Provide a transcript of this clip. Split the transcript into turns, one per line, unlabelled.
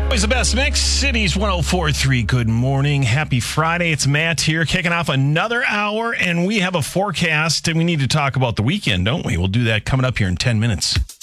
Always the best mix. Cities 104.3. Good morning. Happy Friday. It's Matt here, kicking off another hour, and we have a forecast, and we need to talk about the weekend, don't we? We'll do that coming up here in 10 minutes.